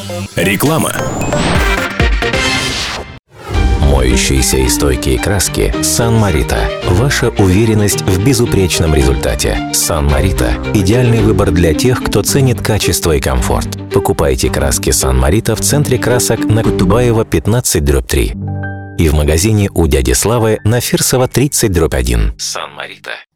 Реклама. Моющиеся и стойкие краски Сан Марита. Ваша уверенность в безупречном результате. Сан Марита – идеальный выбор для тех, кто ценит качество и комфорт. Покупайте краски Сан Марита в центре красок на Кутубаева 15/3 и в магазине у дяди Славы на Фирсова 30/1. Сан Марита.